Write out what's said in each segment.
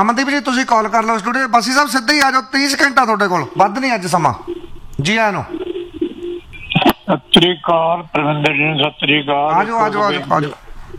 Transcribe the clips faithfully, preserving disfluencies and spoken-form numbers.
ਅਮਨਦੀਪ ਜੀ ਤੁਸੀਂ ਕਾਲ ਕਰ ਲਓ ਸਟੂਡੀਓ। ਬਾਸੀ ਸਾਹਿਬ ਸਿੱਧੇ ਹੀ ਆ ਜਾਓ, ਤੀਹ ਘੰਟਾ ਤੁਹਾਡੇ ਕੋਲ, ਵੱਧ ਨਹੀਂ ਅੱਜ ਸਮਾਂ ਜੀ। ਆਇਆਂ ਨੂੰ ਸਤਿ ਸ੍ਰੀ ਅਕਾਲ ਪ੍ਰਵਿੰਦਰ ਜੀ, ਸਤਿ ਸ੍ਰੀ ਅਕਾਲ। ਆ ਜਾਓ ਆ ਜਾਓ ਆ ਜਾਓ ਆ ਜਾਓ।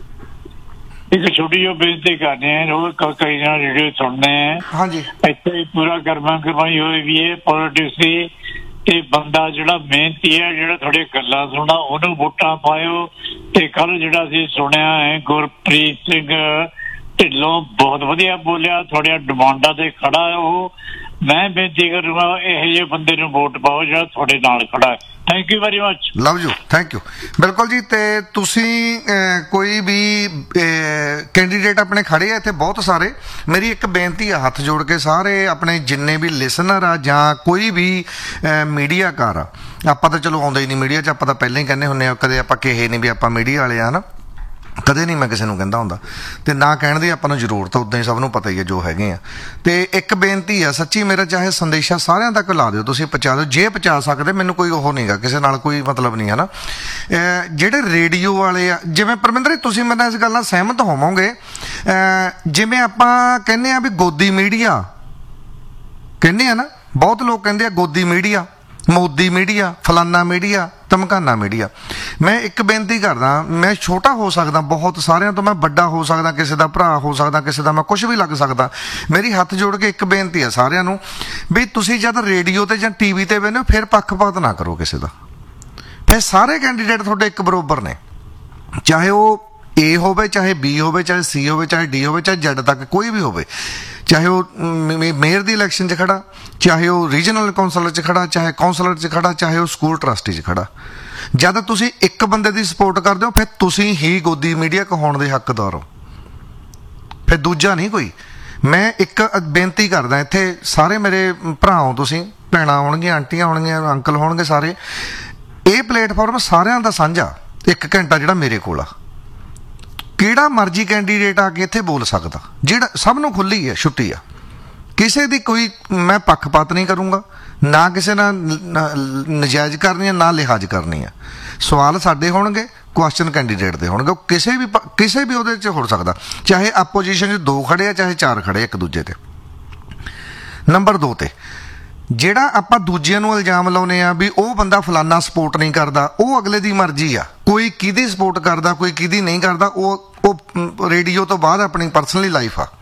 ਇੱਕ ਛੋਟੀ ਜਿਹੀ ਬੇਨਤੀ ਕਰਨੀ ਹੈ, ਰੋਜ਼ ਕਈ ਜਣਾ ਰੇਡੀਓ ਸੁਣਨੇ ਹੈ। ਹਾਂਜੀ ਇੱਥੇ ਪੂਰਾ ਕਰਮਾ ਕਰਵਾਈ ਹੋਈ ਵੀ ਹੈ ਪੋਲੀਟਿਕਸ ਦੀ, ਤੇ ਬੰਦਾ ਜਿਹੜਾ ਮਿਹਨਤੀ ਹੈ, ਜਿਹੜਾ ਤੁਹਾਡੇ ਗੱਲਾਂ ਸੁਣਦਾ ਉਹਨੂੰ ਵੋਟਾਂ ਪਾਇਓ। ਤੇ ਕੱਲ ਜਿਹੜਾ ਅਸੀਂ ਸੁਣਿਆ ਹੈ ਗੁਰਪ੍ਰੀਤ ਸਿੰਘ ਢਿੱਲੋਂ ਬਹੁਤ ਵਧੀਆ ਬੋਲਿਆ, ਤੁਹਾਡੀਆਂ ਡਿਮਾਂਡਾਂ ਤੇ ਖੜਾ ਹੈ ਉਹ। ਮੈਂ ਬੇਨਤੀ ਕਰੂੰਗਾ ਇਹੋ ਜਿਹੇ ਬੰਦੇ ਨੂੰ ਵੋਟ ਪਾਓ ਜਿਹੜਾ ਤੁਹਾਡੇ ਨਾਲ ਖੜਾ ਹੈ। Thank you very much. Love you, thank you. ਬਿਲਕੁਲ ਜੀ। ਤੇ ਤੁਸੀਂ ਕੋਈ ਵੀ ਕੈਂਡੀਡੇਟ ਆਪਣੇ ਖੜੇ ਆ ਇੱਥੇ ਬਹੁਤ ਸਾਰੇ, ਮੇਰੀ ਇੱਕ ਬੇਨਤੀ ਆ ਹੱਥ ਜੋੜ ਕੇ ਸਾਰੇ ਆਪਣੇ ਜਿੰਨੇ ਵੀ ਲਿਸਨਰ ਆ ਜਾਂ ਕੋਈ ਵੀ ਮੀਡੀਆਕਾਰ ਆ, ਆਪਾਂ ਤਾਂ ਚਲੋ ਆਉਂਦੇ ਹੀ ਨਹੀਂ ਮੀਡੀਆ 'ਚ, ਆਪਾਂ ਤਾਂ ਪਹਿਲਾਂ ਹੀ ਕਹਿੰਦੇ ਹੁੰਦੇ ਆ, ਕਦੇ ਆਪਾਂ ਕਹੇ ਨਹੀਂ ਵੀ ਆਪਾਂ ਮੀਡੀਆ ਵਾਲੇ ਆ ਨਾ, ਕਦੇ ਨਹੀਂ ਮੈਂ ਕਿਸੇ ਨੂੰ ਕਹਿੰਦਾ ਹੁੰਦਾ, ਤੇ ਨਾ ਕਹਿਣ ਦੀ ਆਪਾਂ ਨੂੰ ਜ਼ਰੂਰਤ, ਉੱਦਾਂ ਹੀ ਸਭ ਨੂੰ ਪਤਾ ਹੀ ਹੈ ਜੋ ਹੈਗੇ ਆ। ਤੇ ਇੱਕ ਬੇਨਤੀ ਆ ਸੱਚੀ, ਮੇਰਾ ਚਾਹੇ ਸੰਦੇਸ਼ਾ ਸਾਰਿਆਂ ਤੱਕ ਲਾ ਦਿਓ, ਤੁਸੀਂ ਪਹੁੰਚਾ ਦਿਓ ਜੇ ਪਹੁੰਚਾ ਸਕਦੇ, ਮੈਨੂੰ ਕੋਈ ਉਹ ਨਹੀਂਗਾ, ਕਿਸੇ ਨਾਲ ਕੋਈ ਮਤਲਬ ਨਹੀਂ ਹੈ ਨਾ। ਜਿਹੜੇ ਰੇਡੀਓ ਵਾਲੇ ਆ, ਜਿਵੇਂ ਪਰਮਿੰਦਰ ਤੁਸੀਂ ਮੇਰੇ ਨਾਲ ਇਸ ਗੱਲ ਨਾਲ ਸਹਿਮਤ ਹੋਵੋਗੇ, ਜਿਵੇਂ ਆਪਾਂ ਕਹਿੰਦੇ ਆ ਵੀ ਗੋਦੀ ਮੀਡੀਆ ਕਹਿੰਦੇ ਆ ਨਾ, ਬਹੁਤ ਲੋਕ ਕਹਿੰਦੇ ਆ ਗੋਦੀ ਮੀਡੀਆ, ਮੋਦੀ ਮੀਡੀਆ, ਫਲਾਨਾ ਮੀਡੀਆ, ਧਮਕਾਨਾ ਮੀਡੀਆ। ਮੈਂ ਇੱਕ ਬੇਨਤੀ ਕਰਦਾ, ਮੈਂ ਛੋਟਾ ਹੋ ਸਕਦਾ ਬਹੁਤ ਸਾਰਿਆਂ ਤੋਂ, ਮੈਂ ਵੱਡਾ ਹੋ ਸਕਦਾ, ਕਿਸੇ ਦਾ ਭਰਾ ਹੋ ਸਕਦਾ, ਕਿਸੇ ਦਾ ਮੈਂ ਕੁਛ ਵੀ ਲੱਗ ਸਕਦਾ, ਮੇਰੀ ਹੱਥ ਜੋੜ ਕੇ ਇੱਕ ਬੇਨਤੀ ਹੈ ਸਾਰਿਆਂ ਨੂੰ ਵੀ ਤੁਸੀਂ ਜਦ ਰੇਡੀਓ ਤੇ ਜਾਂ ਟੀ ਵੀ ਤੇ ਬਹਿੰਦੇ ਹੋ ਫਿਰ ਪੱਖਪਾਤ ਨਾ ਕਰੋ ਕਿਸੇ ਦਾ। ਫਿਰ ਸਾਰੇ ਕੈਂਡੀਡੇਟ ਤੁਹਾਡੇ ਇੱਕ ਬਰਾਬਰ ਨੇ, ਚਾਹੇ ਉਹ ਏ ਹੋਵੇ, ਚਾਹੇ ਬੀ ਹੋਵੇ, ਚਾਹੇ ਸੀ ਹੋਵੇ, ਚਾਹੇ ਡੀ ਹੋਵੇ, ਚਾਹੇ ਜੈਡ ਤੱਕ ਕੋਈ ਵੀ ਹੋਵੇ, ਚਾਹੇ ਉਹ ਮੇਅਰ ਦੀ ਇਲੈਕਸ਼ਨ 'ਚ ਖੜਾ, ਚਾਹੇ ਉਹ ਰੀਜਨਲ ਕੌਂਸਲਰ 'ਚ ਖੜਾ, ਚਾਹੇ ਕੌਂਸਲਰ 'ਚ ਖੜਾ, ਚਾਹੇ ਉਹ ਸਕੂਲ ਟਰਸਟੀ 'ਚ ਖੜਾ। ਜਦ ਤੁਸੀਂ ਇੱਕ ਬੰਦੇ ਦੀ ਸਪੋਰਟ ਕਰਦੇ ਹੋ ਫਿਰ ਤੁਸੀਂ ਹੀ ਗੋਦੀ ਮੀਡੀਆ ਕਹਾਉਣ ਦੇ ਹੱਕਦਾਰ ਹੋ, ਫਿਰ ਦੂਜਾ ਨਹੀਂ ਕੋਈ। ਮੈਂ ਇੱਕ ਬੇਨਤੀ ਕਰਦਾ ਇੱਥੇ, ਸਾਰੇ ਮੇਰੇ ਭਰਾ ਹੋ ਤੁਸੀਂ, ਭੈਣਾਂ ਹੋਣਗੀਆਂ, ਆਂਟੀਆਂ ਹੋਣਗੀਆਂ, ਅੰਕਲ ਹੋਣਗੇ, ਸਾਰੇ ਇਹ ਪਲੇਟਫਾਰਮ ਸਾਰਿਆਂ ਦਾ ਸਾਂਝਾ, ਇੱਕ ਘੰਟਾ ਜਿਹੜਾ ਮੇਰੇ ਕੋਲ ਆ, ਕਿਹੜਾ ਮਰਜ਼ੀ ਕੈਂਡੀਡੇਟ ਆ ਕੇ ਇੱਥੇ ਬੋਲ ਸਕਦਾ, ਜਿਹੜਾ ਸਭ ਨੂੰ ਖੁੱਲੀ ਹੈ, ਛੁੱਟੀ ਆ, ਕਿਸੇ ਦੀ ਕੋਈ ਮੈਂ ਪੱਖਪਾਤ ਨਹੀਂ ਕਰੂੰਗਾ, ਨਾ ਕਿਸੇ ਨਾਲ ਨਜਾਇਜ਼ ਕਰਨੀ ਹੈ, ਨਾ ਲਿਹਾਜ਼ ਕਰਨੀ ਹੈ। ਸਵਾਲ ਸਾਡੇ ਹੋਣਗੇ, ਕੁਐਸਚਨ ਕੈਂਡੀਡੇਟ ਦੇ ਹੋਣਗੇ, ਉਹ ਕਿਸੇ ਵੀ ਕਿਸੇ ਵੀ ਉਹਦੇ 'ਚ ਹੋ ਸਕਦਾ, ਚਾਹੇ ਆਪੋਜੀਸ਼ਨ 'ਚ ਦੋ ਖੜੇ ਆ, ਚਾਹੇ ਚਾਰ ਖੜੇ ਇੱਕ ਦੂਜੇ ਤੇ। ਨੰਬਰ ਦੋ ਤੇ ਜਿਹੜਾ ਆਪਾਂ ਦੂਜਿਆਂ ਨੂੰ ਇਲਜ਼ਾਮ ਲਾਉਂਦੇ ਆ ਵੀ ਉਹ ਬੰਦਾ ਫਲਾਨਾ ਸਪੋਰਟ ਨਹੀਂ ਕਰਦਾ, ਉਹ ਅਗਲੇ ਦੀ ਮਰਜ਼ੀ ਆ, ਕੋਈ ਕਿਹਦੀ ਸਪੋਰਟ ਕਰਦਾ, ਕੋਈ ਕਿਹਦੀ ਨਹੀਂ ਕਰਦਾ, ਉਹ ਉਹ ਰੇਡੀਓ ਤੋਂ ਬਾਅਦ ਆਪਣੀ ਪਰਸਨਲੀ ਲਾਈਫ ਆ।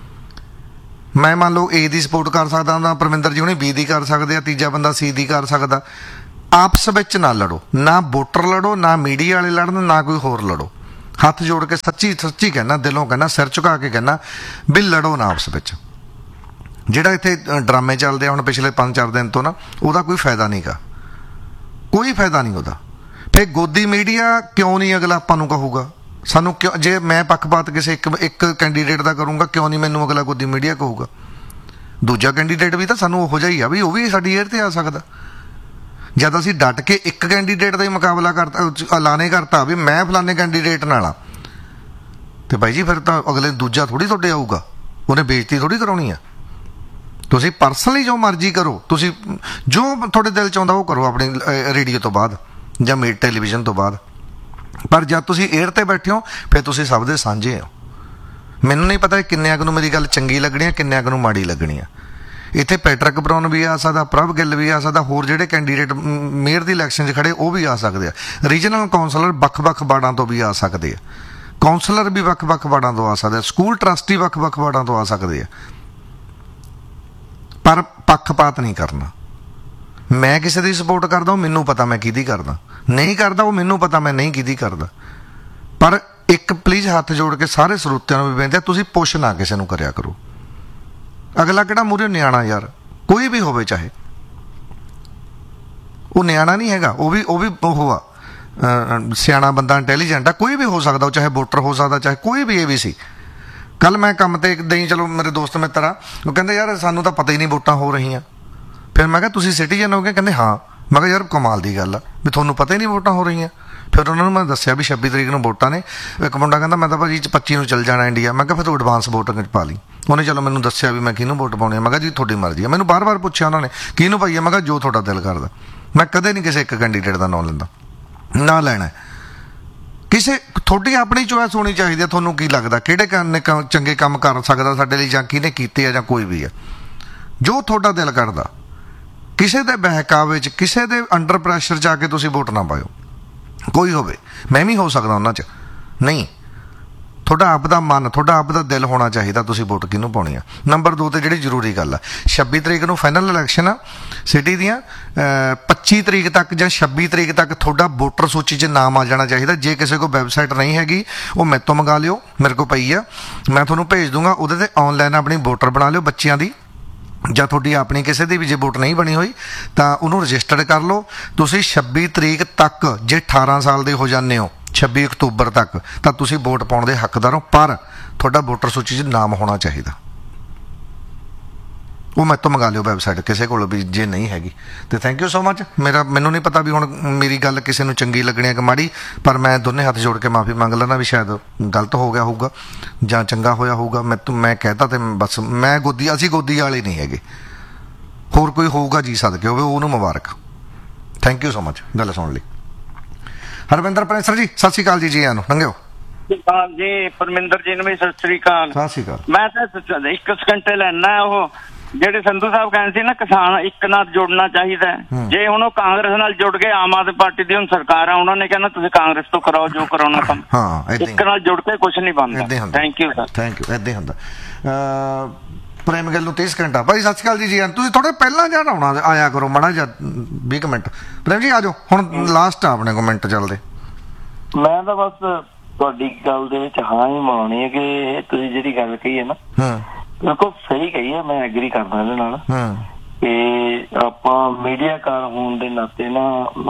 ਮੈਂ ਮੰਨ ਲਓ ਏ ਦੀ ਸਪੋਰਟ ਕਰ ਸਕਦਾ ਹੁੰਦਾ, ਪਰਮਿੰਦਰ ਜੀ ਹੁਣੇ ਬੀ ਦੀ ਕਰ ਸਕਦੇ ਆ, ਤੀਜਾ ਬੰਦਾ ਸੀ ਦੀ ਕਰ ਸਕਦਾ। ਆਪਸ ਵਿੱਚ ਨਾ ਲੜੋ, ਨਾ ਵੋਟਰ ਲੜੋ, ਨਾ ਮੀਡੀਆ ਵਾਲੇ ਲੜਨ, ਨਾ ਕੋਈ ਹੋਰ ਲੜੋ। ਹੱਥ ਜੋੜ ਕੇ ਸੱਚੀ ਸੱਚੀ ਕਹਿਣਾ, ਦਿਲੋਂ ਕਹਿਣਾ, ਸਿਰ ਝੁਕਾ ਕੇ ਕਹਿਣਾ ਵੀ ਲੜੋ ਨਾ ਆਪਸ ਵਿੱਚ। ਜਿਹੜਾ ਇੱਥੇ ਡਰਾਮੇ ਚੱਲਦੇ ਆ ਹੁਣ ਪਿਛਲੇ ਪੰਜ ਚਾਰ ਦਿਨ ਤੋਂ ਨਾ, ਉਹਦਾ ਕੋਈ ਫਾਇਦਾ ਨਹੀਂ ਗਾ, ਕੋਈ ਫਾਇਦਾ ਨਹੀਂ ਉਹਦਾ। ਫਿਰ ਗੋਦੀ ਮੀਡੀਆ ਕਿਉਂ ਨਹੀਂ ਅਗਲਾ ਆਪਾਂ ਨੂੰ ਕਹੂਗਾ ਸਾਨੂੰ, ਕਿਉਂ ਜੇ ਮੈਂ ਪੱਖਪਾਤ ਕਿਸੇ ਇੱਕ ਇੱਕ ਕੈਂਡੀਡੇਟ ਦਾ ਕਰੂੰਗਾ, ਕਿਉਂ ਨਹੀਂ ਮੈਨੂੰ ਅਗਲਾ ਗੋਦੀ ਮੀਡੀਆ ਕਹੂਗਾ? ਦੂਜਾ ਕੈਂਡੀਡੇਟ ਵੀ ਤਾਂ ਸਾਨੂੰ ਉਹੋ ਜਿਹਾ ਹੀ ਆ ਵੀ ਉਹ ਵੀ ਸਾਡੀ ਏਅਰ 'ਤੇ ਆ ਸਕਦਾ। ਜਦ ਅਸੀਂ ਡਟ ਕੇ ਇੱਕ ਕੈਂਡੀਡੇਟ ਦਾ ਹੀ ਮੁਕਾਬਲਾ ਕਰਤਾ, ਐਲਾਨੇ ਕਰਤਾ ਵੀ ਮੈਂ ਫਲਾਣੇ ਕੈਂਡੀਡੇਟ ਨਾਲ ਆ, ਤੇ ਬਾਈ ਜੀ ਫਿਰ ਤਾਂ ਅਗਲੇ ਦੂਜਾ ਥੋੜ੍ਹੀ ਤੁਹਾਡੇ ਆਊਗਾ, ਉਹਨੇ ਬੇਇੱਜ਼ਤੀ ਥੋੜ੍ਹੀ ਕਰਾਉਣੀ ਆ। ਤੁਸੀਂ ਪਰਸਨਲੀ ਜੋ ਮਰਜ਼ੀ ਕਰੋ, ਤੁਸੀਂ ਜੋ ਤੁਹਾਡੇ ਦਿਲ 'ਚ ਆਉਂਦਾ ਉਹ ਕਰੋ ਆਪਣੀ ਰੇਡੀਓ ਤੋਂ ਬਾਅਦ ਜਾਂ ਮੇ ਟੈਲੀਵਿਜ਼ਨ ਤੋਂ ਬਾਅਦ, ਪਰ ਜਦ ਤੁਸੀਂ ਏਅਰ 'ਤੇ ਬੈਠੇ ਹੋ ਫਿਰ ਤੁਸੀਂ ਸਭ ਦੇ ਸਾਂਝੇ ਹੋ। ਮੈਨੂੰ ਨਹੀਂ ਪਤਾ ਕਿੰਨਿਆਂ ਕੁ ਨੂੰ ਮੇਰੀ ਗੱਲ ਚੰਗੀ ਲੱਗਣੀ ਆ, ਕਿੰਨਿਆਂ ਕੁ ਨੂੰ ਮਾੜੀ ਲੱਗਣੀ ਆ। ਇੱਥੇ ਪੈਟਰਿਕ ਬਰਾਊਨ ਵੀ ਆ ਸਕਦਾ, ਪ੍ਰਭ ਗਿੱਲ ਵੀ ਆ ਸਕਦਾ, ਹੋਰ ਜਿਹੜੇ ਕੈਂਡੀਡੇਟ ਮੇਅਰ ਦੀ ਇਲੈਕਸ਼ਨ 'ਚ ਖੜੇ ਉਹ ਵੀ ਆ ਸਕਦੇ ਆ, ਰੀਜਨਲ ਕੌਂਸਲਰ ਵੱਖ-ਵੱਖ ਵਾਰਡਾਂ ਤੋਂ ਵੀ ਆ ਸਕਦੇ ਆ, ਕੌਂਸਲਰ ਵੀ ਵੱਖ-ਵੱਖ ਵਾਰਡਾਂ ਤੋਂ ਆ ਸਕਦੇ ਆ, ਸਕੂਲ ਟਰਸਟੀ ਵੱਖ-ਵੱਖ ਵਾਰਡਾਂ ਤੋਂ ਆ ਸਕਦੇ ਆ। ਪਰ ਪੱਖਪਾਤ ਨਹੀਂ ਕਰਨਾ। ਮੈਂ ਕਿਸੇ ਦੀ ਸਪੋਰਟ ਕਰਦਾ, ਉਹ ਮੈਨੂੰ ਪਤਾ ਮੈਂ ਕਿਹਦੀ ਕਰਦਾ, ਨਹੀਂ ਕਰਦਾ ਉਹ ਮੈਨੂੰ ਪਤਾ ਮੈਂ ਨਹੀਂ ਕਿਹਦੀ ਕਰਦਾ। ਪਰ ਇੱਕ ਪਲੀਜ਼ ਹੱਥ ਜੋੜ ਕੇ ਸਾਰੇ ਸਰੋਤਿਆਂ ਨੂੰ ਵੀ ਬੇਨਤੀ ਹੈ, ਤੁਸੀਂ ਪੁੱਛ ਨਾ ਕਿਸੇ ਨੂੰ ਕਰਿਆ ਕਰੋ। ਅਗਲਾ ਕਿਹੜਾ ਮੂਹਰੇ ਨਿਆਣਾ ਯਾਰ, ਕੋਈ ਵੀ ਹੋਵੇ, ਚਾਹੇ ਉਹ ਨਿਆਣਾ ਨਹੀਂ ਹੈਗਾ, ਉਹ ਵੀ ਉਹ ਵੀ ਉਹ ਆ ਸਿਆਣਾ ਬੰਦਾ, ਇੰਟੈਲੀਜੈਂਟ ਆ, ਕੋਈ ਵੀ ਹੋ ਸਕਦਾ, ਉਹ ਚਾਹੇ ਵੋਟਰ ਹੋ ਸਕਦਾ, ਚਾਹੇ ਕੋਈ ਵੀ ਏ ਵੀ ਸੀ। ਕੱਲ ਮੈਂ ਕੰਮ ਤੇ ਦਈ, ਚਲੋ ਮੇਰੇ ਦੋਸਤ ਮਿੱਤਰ ਆ, ਉਹ ਕਹਿੰਦੇ ਯਾਰ ਸਾਨੂੰ ਤਾਂ ਪਤਾ ਹੀ ਨਹੀਂ ਵੋਟਾਂ ਹੋ ਰਹੀਆਂ। ਫਿਰ ਮੈਂ ਕਿਹਾ ਤੁਸੀਂ ਸਿਟੀਜ਼ਨ ਹੋ ਗਏ? ਕਹਿੰਦੇ ਹਾਂ। ਮੈਂ ਕਿਹਾ ਯਾਰ ਕਮਾਲ ਦੀ ਗੱਲ ਆ ਵੀ ਤੁਹਾਨੂੰ ਪਤਾ ਹੀ ਨਹੀਂ ਵੋਟਾਂ ਹੋ ਰਹੀਆਂ। ਫਿਰ ਉਹਨਾਂ ਨੂੰ ਮੈਂ ਦੱਸਿਆ ਵੀ ਛੱਬੀ ਤਰੀਕ ਨੂੰ ਵੋਟਾਂ ਨੇ। ਇੱਕ ਮੁੰਡਾ ਕਹਿੰਦਾ ਮੈਂ ਤਾਂ ਭਾਜੀ ਪੱਚੀ ਨੂੰ ਚੱਲ ਜਾਣਾ ਇੰਡੀਆ। ਮੈਂ ਕਿਹਾ ਫਿਰ ਤੂੰ ਐਡਵਾਂਸ ਵੋਟਿੰਗ 'ਚ ਪਾ ਲਈ। ਉਹਨੇ ਚਲੋ ਮੈਨੂੰ ਦੱਸਿਆ ਵੀ ਮੈਂ ਕਿਹਨੂੰ ਵੋਟ ਪਾਉਣੀ ਆ। ਮੈਂ ਕਿਹਾ ਜੀ ਤੁਹਾਡੀ ਮਰਜ਼ੀ ਆ। ਮੈਨੂੰ ਬਾਰ ਬਾਰ ਪੁੱਛਿਆ ਉਹਨਾਂ ਨੇ ਕਿਹਨੂੰ ਪਾਈ ਆ। ਮੈਂ ਕਿਹਾ ਜੋ ਤੁਹਾਡਾ ਦਿਲ ਕਰਦਾ। ਮੈਂ ਕਦੇ ਨਹੀਂ ਕਿਸੇ ਇੱਕ ਕੈਂਡੀਡੇਟ ਦਾ ਨਾਂ ਲੈਂਦਾ, ਨਾ ਲੈਣਾ। ਕਿਸੇ ਤੁਹਾਡੀ ਆਪਣੀ ਚੋਇਸ ਹੋਣੀ ਚਾਹੀਦੀ ਹੈ। ਤੁਹਾਨੂੰ ਕੀ ਲੱਗਦਾ ਕਿਹੜੇ ਕੰਨ ਚੰਗੇ ਕੰਮ ਕਰ ਸਕਦਾ ਸਾਡੇ ਲਈ, ਜਾਂ ਕਿਹਨੇ ਕੀਤੇ ਆ, ਜਾਂ ਕੋਈ ਵੀ ਹੈ ਜੋ ਤੁਹਾਡਾ ਦਿਲ ਕਰਦਾ। ਕਿਸੇ ਦੇ ਬਹਿਕਾਵੇ 'ਚ, ਕਿਸੇ ਦੇ ਅੰਡਰ ਪ੍ਰੈਸ਼ਰ 'ਚ ਆ ਕੇ ਤੁਸੀਂ ਵੋਟ ਨਾ ਪਾਇਓ। ਕੋਈ ਹੋਵੇ, ਮੈਂ ਵੀ ਹੋ ਸਕਦਾ ਉਹਨਾਂ 'ਚ, ਨਹੀਂ, ਤੁਹਾਡਾ ਆਪ ਦਾ ਮਨ, ਤੁਹਾਡਾ ਆਪ ਦਾ ਦਿਲ ਹੋਣਾ ਚਾਹੀਦਾ ਤੁਸੀਂ ਵੋਟ ਕਿਹਨੂੰ ਪਾਉਣੀ ਆ। ਨੰਬਰ ਦੋ ਤੇ ਜਿਹੜੀ ਜ਼ਰੂਰੀ ਗੱਲ ਆ, ਛੱਬੀ ਤਰੀਕ ਨੂੰ ਫਾਈਨਲ ਇਲੈਕਸ਼ਨ ਆ ਸਿਟੀ ਦੀਆਂ। ਪੱਚੀ ਤਰੀਕ ਤੱਕ ਜਾਂ ਛੱਬੀ ਤਰੀਕ ਤੱਕ ਤੁਹਾਡਾ ਵੋਟਰ ਸੂਚੀ 'ਚ ਨਾਮ ਆ ਜਾਣਾ ਚਾਹੀਦਾ। ਜੇ ਕਿਸੇ ਕੋਲ ਵੈਬਸਾਈਟ ਨਹੀਂ ਹੈਗੀ ਉਹ ਮੇਰੇ ਤੋਂ ਮੰਗਾ ਲਿਓ, ਮੇਰੇ ਕੋਲ ਪਈ ਆ, ਮੈਂ ਤੁਹਾਨੂੰ ਭੇਜ ਦੂੰਗਾ। ਉਹਦੇ 'ਤੇ ਔਨਲਾਈਨ ਆਪਣੀ ਵੋਟਰ ਬਣਾ ਲਿਓ ਬੱਚਿਆਂ ਦੀ, ਜਾਂ ਤੁਹਾਡੀ ਆਪਣੀ ਕਿਸੇ ਦੀ ਵੀ ਜੇ ਵੋਟ ਨਹੀਂ ਬਣੀ ਹੋਈ ਤਾਂ ਉਹਨੂੰ ਰਜਿਸਟਰਡ ਕਰ ਲਓ। ਤੁਸੀਂ ਛੱਬੀ ਤਰੀਕ ਤੱਕ ਜੇ ਅਠਾਰਾਂ ਸਾਲ ਦੇ ਹੋ ਜਾਂਦੇ ਹੋ, ਛੱਬੀ ਅਕਤੂਬਰ ਤੱਕ, ਤਾਂ ਤੁਸੀਂ ਵੋਟ ਪਾਉਣ ਦੇ ਹੱਕਦਾਰ ਹੋ, ਪਰ ਤੁਹਾਡਾ ਵੋਟਰ ਸੂਚੀ 'ਚ ਨਾਮ ਹੋਣਾ ਚਾਹੀਦਾ। ਉਹ ਮੇਰੇ ਤੋਂ ਮੰਗਾ ਲਿਓ ਵੈਬਸਾਈਟ ਕਿਸੇ ਕੋਲ ਵੀ ਜੇ ਨਹੀਂ ਹੈਗੀ। ਤੇ ਥੈਂਕ ਯੂ ਸੋ ਮਚ। ਮੇਰਾ ਮੈਨੂੰ ਨਹੀਂ ਪਤਾ ਵੀ ਹੁਣ ਮੇਰੀ ਗੱਲ ਕਿਸੇ ਨੂੰ ਚੰਗੀ ਲੱਗਣੀ ਹੈ ਕਿ ਮਾੜੀ, ਪਰ ਮੈਂ ਦੋਨੇ ਹੱਥ ਜੋੜ ਕੇ ਮਾਫੀ ਮੰਗ ਲੈਣਾ ਵੀ ਸ਼ਾਇਦ ਗਲਤ ਹੋ ਗਿਆ ਹੋਊਗਾ ਜਾਂ ਚੰਗਾ ਹੋਇਆ ਹੋਊਗਾ। ਮੈਂ ਮੈਂ ਕਹਿਤਾ ਤੇ ਬਸ, ਮੈਂ ਗੋਦੀ, ਅਸੀਂ ਗੋਦੀ ਵਾਲੇ ਨਹੀਂ ਹੈਗੇ। ਹੋਰ ਕੋਈ ਹੋਊਗਾ ਜੀ ਸਦਕੇ ਹੋਵੇ, ਉਹਨੂੰ ਮੁਬਾਰਕ। ਥੈਂਕ ਯੂ ਸੋ ਮਚ ਗੱਲ ਸੁਣ ਲਈ। ਹਰਵਿੰਦਰ ਪ੍ਰੈਸਰ ਜੀ ਸਤਿ ਸ਼੍ਰੀ ਅਕਾਲ ਜੀ, ਜੀ ਆਇਆਂ ਨੂੰ ਲੰਘਿਓ ਜੀ। ਪਰਮਿੰਦਰ ਜੀ ਨੂੰ ਵੀ ਸਤਿ ਸ੍ਰੀ ਅਕਾਲ। ਸਤਿ ਸ਼੍ਰੀ ਅਕਾਲ। ਮੈਂ ਤਾਂ ਇੱਕ ਸਕਿੰਟੇ ਲੈਣਾ ਉਹ ਜਿਹੜੇ ਸੰਧੂ ਸਾਹਿਬ ਕਹਿੰਦੇ ਸੀ ਨਾ ਕਿਸਾਨ ਇੱਕ ਨਾਲ ਜੁੜਨਾ ਚਾਹੀਦਾ। ਜੇ ਹੁਣ ਉਹ ਕਾਂਗਰਸ ਨਾਲ ਜੁੜ ਗਏ, ਆਮ ਆਦਮੀ ਪਾਰਟੀ ਦੀ ਹੁਣ ਸਰਕਾਰ ਆ, ਉਹਨਾਂ ਨੇ ਕਹਿਣਾ ਤੁਸੀਂ ਕਾਂਗਰਸ ਤੋਂ ਕਰਾਓ ਜੋ ਕਰਾਉਣਾ ਕੰਮ। ਹਾਂ, ਇੱਕ ਨਾਲ ਜੁੜ ਕੇ ਕੁਝ ਨਹੀਂ ਬਣਦਾ। Thank you sir. Thank you. ਏਦਾਂ ਹੀ ਹੁੰਦਾ। ਪ੍ਰੇਮ ਗਿੱਲ ਨੂੰ ਤੀਹ ਸਕਿੰਟ ਆ ਭਾਈ। ਸਤਿ ਸ਼੍ਰੀ ਅਕਾਲ ਜੀ, ਜੀ ਤੁਸੀਂ ਥੋੜੇ ਪਹਿਲਾਂ ਜਾਂ ਆਉਣਾ ਆਇਆ ਕਰੋ ਮਾੜਾ ਜਿਹਾ ਵੀਹ ਮਿੰਟ। ਪ੍ਰੇਮ ਜੀ ਆ ਜਾਓ, ਹੁਣ ਲਾਸਟ ਆ ਆਪਣੇ ਕੋਲ ਮਿੰਟ ਚੱਲਦੇ। ਮੈਂ ਤਾਂ ਬਸ ਤੁਹਾਡੀ ਗੱਲ ਦੇ ਵਿੱਚ ਹਾਂ ਹੀ ਮਾਉਣੀ ਹੈ ਕਿ ਤੁਸੀਂ ਜਿਹੜੀ ਗੱਲ ਕਹੀ ਹੈ ਨਾ, ਬਿਲਕੁਲ ਸਹੀ ਕਹੀ ਹੈ। ਮੈਂ ਐਗਰੀ ਕਰਦਾ ਇਹਦੇ ਨਾਲ ਕਿ ਆਪਾਂ ਮੀਡੀਆਕਾਰ ਹੋਣ ਦੇ ਨਾਤੇ ਨਾ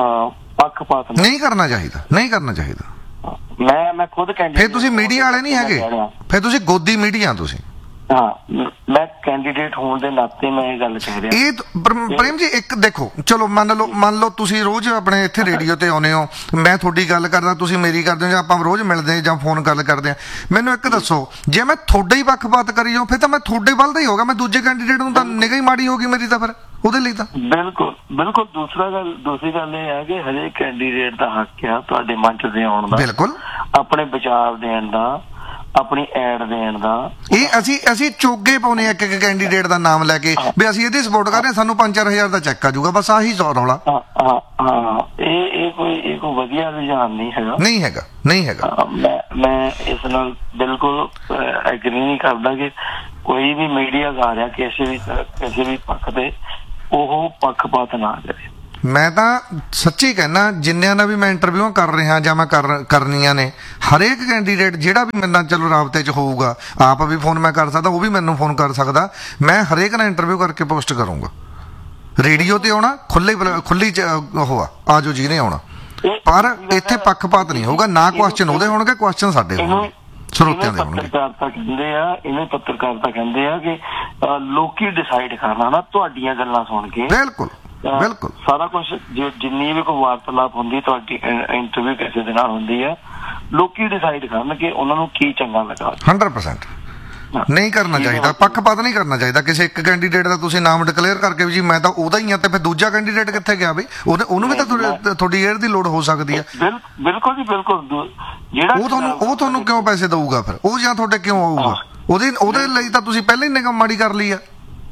ਪੱਖਪਾਤ ਨਹੀਂ ਕਰਨਾ ਚਾਹੀਦਾ, ਨਹੀਂ ਕਰਨਾ ਚਾਹੀਦਾ। ਮੈਂ ਮੈਂ ਖੁਦ ਕੈਂਡੀਡੇਟ। ਫਿਰ ਤੁਸੀਂ ਮੀਡੀਆ ਵਾਲੇ ਨਹੀਂ ਹੈਗੇ, ਫਿਰ ਤੁਸੀਂ ਗੋਦੀ ਮੀਡੀਆ ਤੁਸੀਂ। ਹਾਂ, ਮੈਂ ਕੈਂਡੀਡੇਟ ਹੋਣ ਦੇ ਨਾਤੇ ਮੈਂ ਇਹ ਗੱਲ ਕਹਿ ਰਿਹਾ। ਇਹ ਪ੍ਰੇਮ ਜੀ ਇੱਕ ਦੇਖੋ, ਚਲੋ ਮੰਨ ਲਓ ਮੰਨ ਲਓ ਤੁਸੀਂ ਰੋਜ਼ ਆਪਣੇ ਇੱਥੇ ਰੇਡੀਓ ਤੇ ਆਉਂਦੇ ਹੋ, ਮੈਂ ਤੁਹਾਡੀ ਗੱਲ ਕਰਦਾ, ਤੁਸੀਂ ਮੇਰੀ ਕਰਦੇ ਹੋ, ਜਾਂ ਆਪਾਂ ਰੋਜ਼ ਮਿਲਦੇ ਹਾਂ ਜਾਂ ਫੋਨ ਗੱਲ ਕਰਦੇ ਹਾਂ। ਮੈਨੂੰ ਇੱਕ ਦੱਸੋ, ਜੇ ਮੈਂ ਤੁਹਾਡੇ ਹੀ ਪੱਖਪਾਤ ਕਰੀ ਜਾਉਂ ਫਿਰ ਤਾਂ ਮੈਂ ਤੁਹਾਡੇ ਵੱਲ ਦਾ ਹੀ ਹੋਗਾ, ਮੈਂ ਦੂਜੇ ਕੈਂਡੀਡੇਟ ਨੂੰ ਤਾਂ ਨਿਗਾਹ ਹੀ ਮਾੜੀ ਹੋਗੀ ਮੇਰੀ ਤਾਂ ਫਿਰ ਉਹਦੇ ਲਈ ਤਾਂ। ਬਿਲਕੁਲ ਬਿਲਕੁਲ। ਦੂਸਰਾ ਗੱਲ ਦੂਸਰੀ ਗੱਲ ਇਹ ਹੈ ਕਿ ਹਰੇਕ ਕੈਂਡੀਡੇਟ ਦਾ ਹੱਕ ਆ ਤੁਹਾਡੇ ਮੰਚ ਤੇ ਆਉਣ ਦਾ, ਬਿਲਕੁਲ ਆਪਣੇ ਵਿਚਾਰ ਦੇਣ ਦਾ, ਆਪਣੀ ਐਡ ਦੇਣ ਦਾ। ਇਹ ਅਸੀਂ ਅਸੀਂ ਚੋਗੇ ਪਾਉਨੇ ਆ ਇੱਕ ਇੱਕ ਕੈਂਡੀਡੇਟ ਦਾ ਨਾਮ ਲੈ ਕੇ ਵੀ ਅਸੀਂ ਇਹਦੀ ਸਪੋਰਟ ਕਰ ਰਹੇ ਹਾਂ, ਸਾਨੂੰ ਪੰਜ ਚਾਰ ਹਜ਼ਾਰ ਦਾ ਚੈੱਕ ਆ ਜਾਊਗਾ, ਬਸ ਆਹੀ ਰੌਲਾ। ਹਾਂ ਹਾਂ, ਇਹ ਇਹ ਕੋਈ ਇਹ ਕੋਈ ਵਧੀਆ ਰੁਝਾਨ ਨਹੀਂ ਹੈਗਾ, ਨਹੀਂ ਹੈਗਾ, ਨਹੀਂ ਹੈਗਾ। ਮੈਂ ਮੈਂ ਇਸ ਨਾਲ ਬਿਲਕੁਲ ਐਗਰੀ ਨਹੀਂ ਕਰਦਾ ਕਿ ਕੋਈ ਵੀ ਮੀਡੀਆ ਗਾ ਰਿਹਾ ਕਿਸੇ ਵੀ ਕਿਸੇ ਵੀ ਪੱਖ ਤੇ ਉਹ ਪੱਖਪਾਤ ਨਾ ਕਰੇ। ਮੈਂ ਤਾਂ ਸੱਚੀ ਕਹਿਣਾ, ਜਿੰਨਿਆਂ ਨਾਲ ਵੀ ਮੈਂ ਇੰਟਰਵਿਊ ਕਰ ਰਿਹਾ ਜਾਂ ਮੈਂ ਕਰ ਕਰਨੀਆਂ ਨੇ, ਹਰੇਕ ਕੈਂਡੀਡੇਟ ਜਿਹੜਾ ਵੀ ਮੇਰੇ ਨਾਲ ਚਲੋ ਰਾਬਤੇ 'ਚ ਹੋਊਗਾ, ਆਪ ਵੀ ਫੋਨ ਮੈਂ ਕਰ ਸਕਦਾ, ਉਹ ਵੀ ਮੈਨੂੰ ਫੋਨ ਕਰ ਸਕਦਾ, ਮੈਂ ਹਰੇਕ ਨਾਲ ਇੰਟਰਵਿਊ ਕਰਕੇ ਪੋਸਟ ਕਰੂੰਗਾ। ਰੇਡੀਓ ਤੇ ਆਉਣਾ ਖੁੱਲੇ ਖੁੱਲੀ ਉਹ ਆ, ਆ ਜਾਓ ਜਿਹਨੇ ਆਉਣਾ, ਪਰ ਇੱਥੇ ਪੱਖਪਾਤ ਨਹੀਂ ਹੋਊਗਾ। ਨਾ ਕੁਐਸਚਨ ਉਹਦੇ ਹੋਣਗੇ, ਕੁਐਸਚਨ ਸਾਡੇ ਹੋਣਗੇ, ਸਰੋਤਿਆਂ ਦੇ ਹੋਣਗੇ। ਪੱਤਰਕਾਰਤਾ ਕਹਿੰਦੇ ਆ, ਇਹਨੂੰ ਪੱਤਰਕਾਰਤਾ ਕਹਿੰਦੇ ਆ ਕਿ ਲੋਕੀ ਡਿਸਾਈਡ ਕਰਨਾ ਨਾ ਤੁਹਾਡੀਆਂ ਗੱਲਾਂ ਸੁਣ ਕੇ। ਬਿਲਕੁਲ ਬਿਲਕੁਲ। ਸਾਰਾ ਕੁਝ ਜਿੰਨੀ ਵੀ ਕੋਈ ਵਾਰਤਾਲਾਪ ਹੁੰਦੀ, ਤੁਹਾਡੀ ਇੰਟਰਵਿਊ ਕਿਸੇ ਦੇ ਨਾਲ ਹੁੰਦੀ ਹੈ, ਲੋਕੀ ਡਿਸਾਈਡ ਕਰਨ ਕਿ ਉਹਨਾਂ ਨੂੰ ਕੀ ਚੰਗਾ ਲੱਗਾ। ਹੰਡਰਡ ਪਰਸੈਂਟ ਨਹੀਂ ਕਰਨਾ ਚਾਹੀਦਾ, ਪੱਖਪਾਤ ਨਹੀਂ ਕਰਨਾ ਚਾਹੀਦਾ। ਕਿਸੇ ਇੱਕ ਕੈਂਡੀਡੇਟ ਦਾ ਤੁਸੀਂ ਨਾਮ ਡਿਕਲੇਅਰ ਕਰਕੇ ਵੀ ਜੀ ਮੈਂ ਤਾਂ ਉਹਦਾ ਹੀ ਆ, ਤੇ ਫਿਰ ਦੂਜਾ ਕੈਂਡੀਡੇਟ ਕਿੱਥੇ ਗਿਆ ਬਈ? ਉਹਨੇ ਉਹਨੂੰ ਵੀ ਤਾਂ ਤੁਹਾਡੀ ਏਅਰ ਦੀ ਲੋੜ ਹੋ ਸਕਦੀ ਹੈ। ਬਿਲਕੁਲ ਜੀ ਬਿਲਕੁਲ। ਜਿਹੜਾ ਉਹ ਤੁਹਾਨੂੰ ਉਹ ਤੁਹਾਨੂੰ ਕਿਉਂ ਪੈਸੇ ਦਊਗਾ ਫਿਰ? ਉਹ ਜਾਂ ਤੁਹਾਡੇ ਕਿਉਂ ਆਊਗਾ? ਉਹਦੇ ਉਹਦੇ ਲਈ ਤਾਂ ਤੁਸੀਂ ਪਹਿਲਾਂ ਹੀ ਨਿਗਮ ਮਾੜੀ ਕਰ ਲਈ ਆ।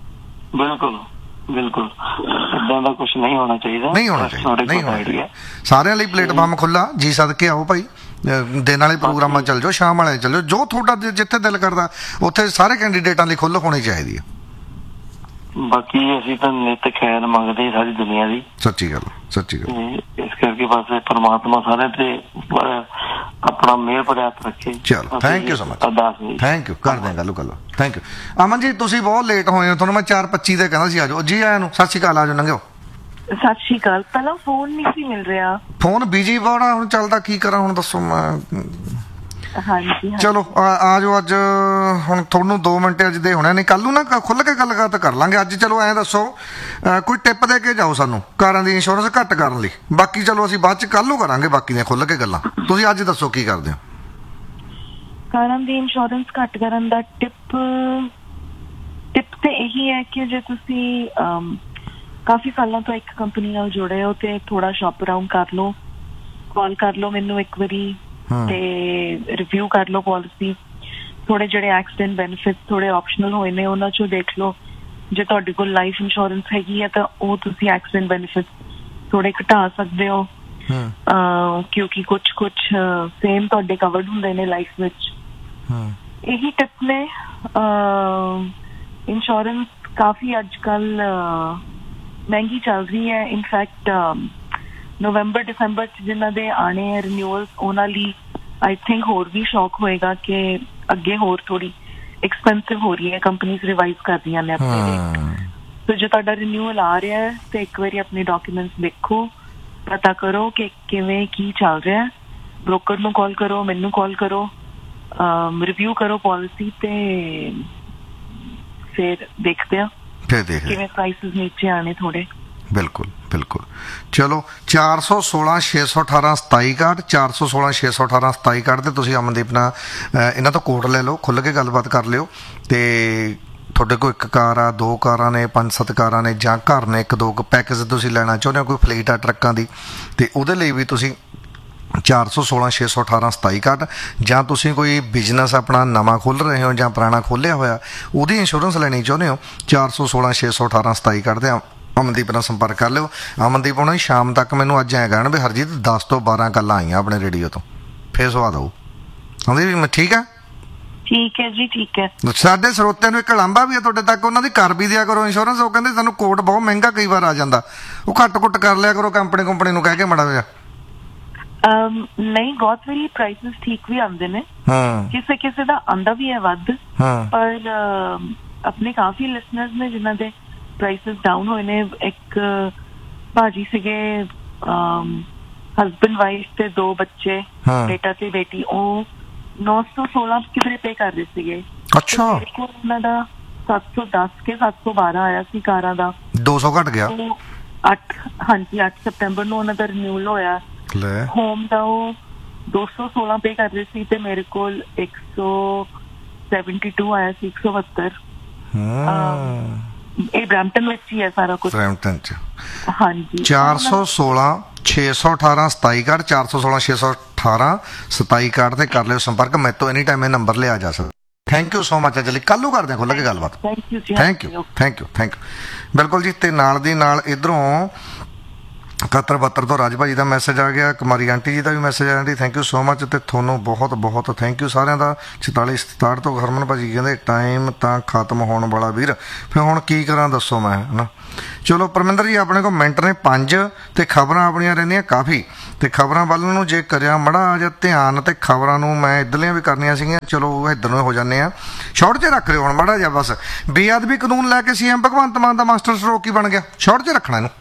ਬਿਲਕੁਲ ਬਿਲਕੁਲ। ਇਦਾਂ ਦਾ ਕੁਝ ਨਹੀਂ ਹੋਣਾ ਚਾਹੀਦਾ, ਨਹੀਂ ਹੋਣਾ ਚਾਹੀਦਾ, ਨਹੀਂ ਹੋਣਾ ਚਾਹੀਦਾ। ਸਾਰਿਆਂ ਲਈ ਪਲੇਟਫਾਰਮ ਖੁੱਲਾ ਜੀ, ਸਦਕੇ ਆਓ ਭਾਈ। ਦਿਨ ਵਾਲੇ ਪ੍ਰੋਗਰਾਮਾਂ ਚੱਲ ਜਾਓ, ਸ਼ਾਮ ਵਾਲੇ ਚੱਲ ਜਾਓ, ਜੋ ਤੁਹਾਡਾ ਜਿੱਥੇ ਦਿਲ ਕਰਦਾ ਉੱਥੇ ਸਾਰੇ ਕੈਂਡੀਡੇਟਾਂ ਲਈ ਖੁੱਲ੍ਹ ਹੋਣੀ ਚਾਹੀਦੀ ਹੈ। ਬਾਕੀ ਅਸੀਂ ਤਾਂ ਨਿੱਤ ਖੈਰ ਮੰਗਦੇ ਸਾਰੀ ਦੁਨੀਆ ਦੀ। ਸੱਚੀ ਗੱਲ, ਸੱਚੀ ਗੱਲ। ਇਸ ਕਰਕੇ ਬਸ ਪਰਮਾਤਮਾ ਸਾਰੇ ਤੇ ਆਪਣਾ ਮਿਹਰ ਪ੍ਰਾਪਤ ਰੱਖੇ। ਚਲੋ, thank you so much. Thank you. ਕਰਦੇ ਹਾਂ ਗੱਲ ਗੱਲ। Thank you. ਅਮਨ ਜੀ ਤੁਸੀਂ ਬਹੁਤ ਲੇਟ ਹੋਏ ਹੋ, ਤੁਹਾਨੂੰ ਮੈਂ ਚਾਰ ਪੱਚੀ ਤੇ ਕਹਿੰਦਾ ਸੀ ਆ ਜਾਓ। ਜੀ ਆਇਆਂ ਨੂੰ ਸਤਿ ਸ਼੍ਰੀ ਅਕਾਲ, ਆ ਜਾਓ, ਲੰਘਿਓ। ਸਤਿ ਸ਼੍ਰੀ ਅਕਾਲ। ਪਹਿਲਾਂ ਫੋਨ ਨਹੀਂ ਸੀ ਮਿਲ ਰਿਹਾ, ਫੋਨ ਬਿਜੀ ਬੜਾ ਹੁਣ ਚੱਲਦਾ, ਕੀ ਕਰਾਂ ਹੁਣ ਦੱਸੋ ਮੈਂ। ਹਾਂਜੀ ਚਲੋ ਆ ਜਾਓ। ਅੱਜ ਹੁਣ ਤੁਹਾਨੂੰ ਦੋ ਮਿੰਟ ਅੱਜ ਦੇ ਹੋਣੇ, ਨਹੀਂ ਕੱਲ ਨੂੰ ਨਾ ਖੁੱਲ ਕੇ ਗੱਲਬਾਤ ਕਰ ਲਾਂਗੇ। ਅੱਜ ਚਲੋ ਐਂ ਦੱਸੋ, ਕੋਈ ਟਿਪ ਦੇ ਕੇ ਜਾਓ ਸਾਨੂੰ ਕਾਰਾਂ ਦੀ ਇੰਸ਼ੋਰੈਂਸ ਘੱਟ ਕਰਨ ਲਈ। ਬਾਕੀ ਚਲੋ ਅਸੀਂ ਬਾਅਦ ਚ ਕੱਲ ਨੂੰ ਕਰਾਂਗੇ ਬਾਕੀ ਦੀਆਂ ਖੁੱਲ ਕੇ ਗੱਲਾਂ। ਤੁਸੀਂ ਅੱਜ ਦੱਸੋ ਕੀ ਕਰਦੇ ਹੋ? ਕਾਰਾਂ ਦੀ ਇੰਸ਼ੋਰੈਂਸ ਘੱਟ ਕਰਨ ਦਾ ਟਿਪ ਟਿਪ ਤੇ ਇਹੀ ਹੈ ਕਿ ਜੇ ਤੁਸੀਂ ਕਾਫੀ ਸਾਲਾਂ ਤੋਂ ਇੱਕ ਕੰਪਨੀ ਨਾਲ ਜੁੜੇ ਹੋ ਤੇ ਥੋੜਾ ਸ਼ਾਪ ਅਰਾਊਂਡ ਕਰ ਲਓ, ਕਾਲ ਕਰ ਲਓ ਮੈਨੂੰ ਇੱਕ ਵਾਰੀ, ਤੇ ਰਿਵਿਊ ਕਰ ਲਓ ਪਾਲਿਸੀ। ਥੋੜੇ ਜਿਹੜੇ ਐਕਸੀਡੈਂਟ ਬੈਨੀਫਿਟਸ ਥੋੜੇ ਆਪਸ਼ਨਲ ਹੋਏ ਨੇ ਉਹਨਾਂ ਚੋਂ ਦੇਖ ਲਓ। ਜੇ ਤੁਹਾਡੇ ਕੋਲ ਲਾਈਫ ਇੰਸ਼ੋਰੈਂਸ ਹੈਗੀ ਹੈ ਤਾਂ ਉਹ ਤੁਸੀਂ ਐਕਸੀਡੈਂਟ ਬੈਨੀਫਿਟਸ ਥੋੜੇ ਘਟਾ ਸਕਦੇ ਹੋ, ਕਿਉਂਕਿ ਕੁਛ ਕੁਛ ਸੇਮ ਤੁਹਾਡੇ ਕਵਰਡ ਹੁੰਦੇ ਨੇ ਲਾਈਫ ਵਿੱਚ। ਇਹੀ ਟਿਪ ਨੇ। ਇੰਸ਼ੋਰੈਂਸ ਕਾਫੀ ਅੱਜ ਕੱਲ ਮਹਿੰਗੀ ਚੱਲ ਰਹੀ ਹੈ। ਇਨਫੈਕਟ ਨਵੰਬਰ ਦਸੰਬਰ ਚ ਜਿਨ੍ਹਾਂ ਦੇ ਆਣੇ ਹੈ ਰਿਨਿਊਅਲਸ ਉਹਨਾਂ ਲਈ ਆਈ ਥਿੰਕ ਹੋਰ ਵੀ ਸ਼ੌਕ ਹੋਏਗਾ ਕਿ ਅੱਗੇ ਹੋਰ ਥੋੜੀ ਐਕਸਪੈਂਸਿਵ ਹੋ ਰਹੀ ਹੈ, ਕੰਪਨੀਜ਼ ਰਿਵਾਈਜ਼ ਕਰ ਰਹੀਆਂ ਨੇ ਆਪਣੇ ਰੇਟ। ਸੋ ਜੇ ਤੁਹਾਡਾ ਰਿਨਿਊਅਲ ਆ ਰਿਹਾ ਹੈ ਤੇ ਇੱਕ ਵਾਰੀ ਆਪਣੇ ਡਾਕੂਮੈਂਟਸ ਦੇਖੋ, ਪਤਾ ਕਰੋ ਕਿ ਕਿਵੇਂ ਕੀ ਚੱਲ ਰਿਹਾ। ਬ੍ਰੋਕਰ ਨੂੰ ਕਾਲ ਕਰੋ, ਮੈਨੂੰ ਕਾਲ ਕਰੋ, ਰਿਵਿਊ ਕਰੋ ਪਾਲਿਸੀ ਤੇ ਫਿਰ ਦੇਖਦੇ ਆ ਕਿਵੇਂ ਪ੍ਰਾਈਸਿਸ ਨੀਚੇ ਆਣੇ ਥੋੜੇ। ਬਿਲਕੁਲ ਬਿਲਕੁਲ। ਚਲੋ ਚਾਰ ਸੌ ਸੋਲਾਂ ਛੇ ਸੌ ਅਠਾਰਾਂ ਸਤਾਈ ਇਕਾਹਠ ਚਾਰ ਸੌ ਸੋਲਾਂ ਛੇ ਸੌ ਅਠਾਰਾਂ ਸਤਾਈ ਇਕਾਹਠ ਤੇ ਤੁਸੀਂ ਅਮਨਦੀਪ ਨਾਲ ਇਹਨਾਂ ਤੋਂ ਕੋਡ ਲੈ ਲਓ, ਖੁੱਲ੍ਹ ਕੇ ਗੱਲਬਾਤ ਕਰ ਲਿਓ। ਤੇ ਤੁਹਾਡੇ ਕੋਲ ਇੱਕ ਕਾਰ ਆ, ਦੋ ਕਾਰਾਂ ਨੇ, ਪੰਜ ਸੱਤ ਕਾਰਾਂ ਨੇ, ਜਾਂ ਘਰ ਨੇ ਇੱਕ ਦੋ ਪੈਕੇਜ ਤੁਸੀਂ ਲੈਣਾ ਚਾਹੁੰਦੇ ਹੋ, ਕੋਈ ਫਲੀਟ ਆ ਟਰੱਕਾਂ ਦੀ, ਤੇ ਉਹਦੇ ਲਈ ਵੀ ਤੁਸੀਂ ਚਾਰ ਸੌ ਸੋਲਾਂ ਛੇ ਸੌ ਅਠਾਰਾਂ ਸਤਾਈ ਇਕਾਹਠ। ਜਾਂ ਤੁਸੀਂ ਕੋਈ ਬਿਜ਼ਨਸ ਆਪਣਾ ਨਵਾਂ ਖੋਲ੍ਹ ਰਹੇ ਹੋ ਜਾਂ ਪੁਰਾਣਾ ਖੋਲ੍ਹਿਆ ਹੋਇਆ ਉਹਦੀ ਇੰਸ਼ੋਰੈਂਸ ਲੈਣੀ ਚਾਹੁੰਦੇ ਹੋ, ਚਾਰ ਸੌ ਸੋਲਾਂ ਛੇ ਸੌ ਅਠਾਰਾਂ ਸਤਾਈ ਇਕਾਹਠ ਦੇ ਅਮਨਦੀਪ ਨਾਲ ਸੰਪਰਕ ਕਰ ਲਿਓ। ਅਮਨਦੀਪ ਉਹਨਾਂ ਦੀ ਸ਼ਾਮ ਤੱਕ ਮੈਨੂੰ ਅੱਜ ਐਂ ਕਹਿਣ ਵੀ ਹਰਜੀਤ ਦਸ ਤੋਂ ਬਾਰਾਂ ਗੱਲਾਂ ਆਈਆਂ ਆਪਣੇ ਰੇਡੀਓ ਤੋਂ, ਫੇਰ ਸਵਾਦ ਆਊ। ਅਮਨਦੀਪ ਠੀਕ ਹੈ? ਠੀਕ ਹੈ ਜੀ, ਠੀਕ ਹੈ। ਸਾਡੇ ਸਰੋਤਿਆਂ ਨੂੰ ਇੱਕ ਲਾਂਭਾ ਵੀ ਹੈ ਤੁਹਾਡੇ ਤੱਕ, ਉਹਨਾਂ ਦੀ ਕਰ ਵੀ ਦਿਆ ਕਰੋ ਇੰਸ਼ੋਰੈਂਸ। ਉਹ ਕਹਿੰਦੇ ਸਾਨੂੰ ਕੋਟ ਬਹੁਤ ਮਹਿੰਗਾ ਕਈ ਵਾਰ ਆ ਜਾਂਦਾ, ਉਹ ਘੱਟ ਘੁੱਟ ਕਰ ਲਿਆ ਕਰੋ ਕੰਪਨੀ ਕੰਪਨੀ ਨੂੰ ਕਹਿ ਕੇ ਮਾੜਾ ਜਿਹਾ। ਨਹੀਂ, ਬਹੁਤ ਵਾਰੀ ਪ੍ਰਾਈਸਿਸ ਠੀਕ ਵੀ ਆਉਂਦੇ ਨੇ, ਕਿਸੇ ਕਿਸੇ ਦਾ ਆਉਂਦਾ ਵੀ ਹੈ ਵੱਧ, ਪਰ ਆਪਣੇ ਕਾਫੀ ਲਿਸਨਰਸ ਨੇ ਜਿਨ੍ਹਾਂ ਦੇ ਪ੍ਰਾਈਸਿਸ ਡਾਊਨ ਹੋਏ ਨੇ। ਇੱਕ ਭਾਜੀ ਸੀਗੇ, ਹਸਬੈਂਡ ਵਾਈਫ ਤੇ ਦੋ ਬੱਚੇ, ਬੇਟਾ ਤੇ ਬੇਟੀ, ਉਹ ਨੌ ਸੌ ਸੋਲਾਂ ਕਿਧਰੇ ਪੇ ਕਰ ਰਹੇ ਸੀਗੇ। ਅੱਛਾ। ਉਹਨਾਂ ਦਾ ਸੱਤ ਸੌ ਦਸ ਕੇ ਸੱਤ ਸੌ ਬਾਰਾਂ ਆਇਆ ਸੀ ਕਾਰਾਂ ਦਾ, ਦੋ ਸੌ ਘੱਟ ਗਿਆ। ਅੱਠ ਹਾਂਜੀ ਅੱਠ ਸਤੰਬਰ ਨੂੰ ਉਹਨਾਂ ਦਾ ਰਿਨਿਊਅਲ ਹੋਇਆ। ਹੋਮ ਦਾ ਉਹ ਦੋ ਸੌ ਸੋਲਾਂ ਪੇ ਕਰ ਰਹੇ ਸੀ ਤੇ ਮੇਰੇ ਕੋਲ ਇੱਕ ਸੌ ਸੈਵਨਟੀ ਟੂ ਆਇਆ ਸੀ, ਇੱਕ ਸੌ ਬਹੱਤਰ। ਇਹ ਬਰੈਂਪਟਨ ਵਿੱਚ ਹੀ ਹੈ ਸਾਰਾ ਕੁਝ। ਬਰੈਂਪਟਨ ਚ ਹਾਂਜੀ। ਚਾਰ ਸੌ ਸੋਲਾਂ ਛੇ ਸੌ ਅਠਾਰਾਂ ਸਤਾਈ ਇਕਾਹਠ ਚਾਰ ਸੌ ਸੋਲਾਂ ਛੇ ਸੌ ਅਠਾਰਾਂ ਸਤਾਈ ਇਕਾਹਠ ਤੇ ਕਰ ਲਿਓ ਸੰਪਰਕ। ਮੇਰੇ ਤੋਂ ਐਨੀ ਟਾਈਮ ਇਹ ਨੰਬਰ ਲਿਆ ਜਾ ਸਕਦਾ। Thank you so much. ਅਜਲੀ ਕੱਲ੍ਹ ਨੂੰ ਕਰਦੇ ਹਾਂ ਖੁੱਲ੍ਹ ਕੇ ਗੱਲਬਾਤ। Thank you thank you thank you ਬਿਲਕੁਲ ਜੀ। ਤੇ ਨਾਲ ਦੀ ਨਾਲ ਇੱਧਰੋਂ ਇਕਹੱਤਰ ਬਹੱਤਰ ਤੋਂ ਰਾਜ ਭਾਜੀ ਦਾ ਮੈਸੇਜ ਆ ਗਿਆ, ਕੁਮਾਰੀ ਆਂਟੀ ਜੀ ਦਾ ਵੀ ਮੈਸੇਜ ਆਇਆ ਜੀ, ਥੈਂਕ ਯੂ ਸੋ ਮਚ। ਅਤੇ ਤੁਹਾਨੂੰ ਬਹੁਤ ਬਹੁਤ ਥੈਂਕ ਯੂ ਸਾਰਿਆਂ ਦਾ। ਚੁਤਾਲੀ ਸਤਾਹਠ ਤੋਂ ਹਰਮਨ ਭਾਜੀ ਕਹਿੰਦੇ ਟਾਈਮ ਤਾਂ ਖਤਮ ਹੋਣ ਵਾਲਾ ਵੀਰ, ਫਿਰ ਹੁਣ ਕੀ ਕਰਾਂ ਦੱਸੋ ਮੈਂ, ਹੈ ਨਾ। ਚਲੋ ਪਰਮਿੰਦਰ ਜੀ ਆਪਣੇ ਕੋਲ ਮਿੰਟ ਨੇ ਪੰਜ, ਅਤੇ ਖਬਰਾਂ ਆਪਣੀਆਂ ਰਹਿੰਦੀਆਂ ਕਾਫੀ, ਅਤੇ ਖਬਰਾਂ ਵੱਲ ਨੂੰ ਜੇ ਕਰਿਆ ਮੜਾ ਜਿਹਾ ਧਿਆਨ, ਅਤੇ ਖਬਰਾਂ ਨੂੰ ਮੈਂ ਇੱਧਰਲੀਆਂ ਵੀ ਕਰਨੀਆਂ ਸੀਗੀਆਂ, ਚਲੋ ਇੱਧਰ ਨੂੰ ਹੋ ਜਾਂਦੇ ਆ। ਸ਼ਾਰਟ 'ਚ ਰੱਖ ਲਿਓ ਹੁਣ ਮਾੜਾ ਜਿਹਾ ਬਸ। ਬੇਅਦਬੀ ਕਾਨੂੰਨ ਲੈ ਕੇ ਸੀ ਐਮ ਭਗਵੰਤ ਮਾਨ ਦਾ ਮਾਸਟਰ ਸਟਰੋਕ ਹੀ ਬਣ ਗਿਆ, ਸ਼ਾਰਟ 'ਚ ਰੱਖਣਾ ਇਹਨੂੰ।